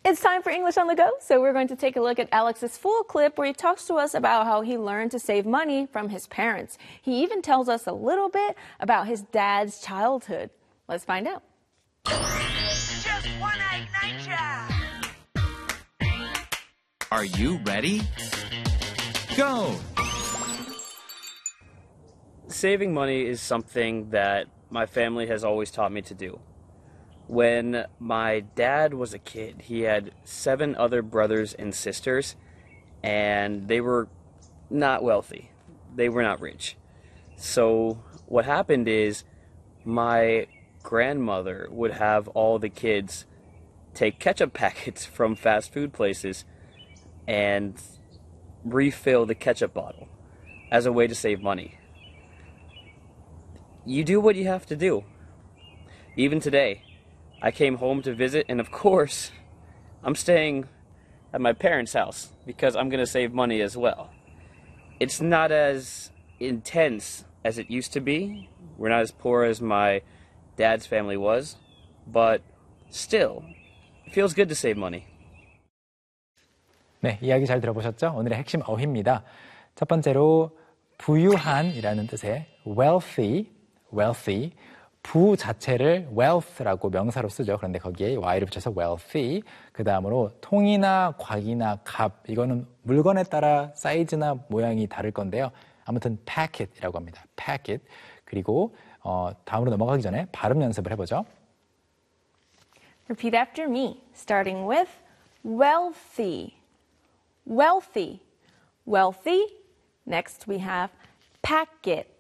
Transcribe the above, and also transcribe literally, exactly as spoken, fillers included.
It's time for English on the Go, so we're going to take a look at Alex's full clip where he talks to us about how he learned to save money from his parents. He even tells us a little bit about his dad's childhood. Let's find out. Just one egg nature. Are you ready? Go! Saving money is something that my family has always taught me to do. When my dad was a kid, he had seven other brothers and sisters, and they were not wealthy. They were not rich. So what happened is my grandmother would have all the kids take ketchup packets from fast food places and refill the ketchup bottle as a way to save money. You do what you have to do. Even today, I came home to visit, and of course, I'm staying at my parents' house because I'm going to save money as well. It's not as intense as it used to be. We're not as poor as my dad's family was, but still, it feels good to save money. 네, 이야기 잘 들어보셨죠? 오늘의 핵심 어휘입니다. 첫 번째로 부유한이라는 뜻의 wealthy, wealthy, 부 자체를 wealth라고 명사로 쓰죠. 그런데 거기에 y를 붙여서 wealthy, 그 다음으로 통이나 곽이나 값, 이거는 물건에 따라 사이즈나 모양이 다를 건데요. 아무튼 packet이라고 합니다. packet. 그리고 어, 다음으로 넘어가기 전에 발음 연습을 해보죠. Repeat after me, starting with wealthy, wealthy, wealthy. Next we have packet,